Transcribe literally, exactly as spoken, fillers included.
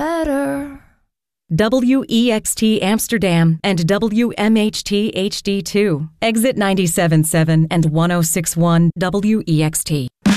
better. W E X T Amsterdam and W M H T H D two. Exit ninety-seven point seven and one oh six point one W E X T.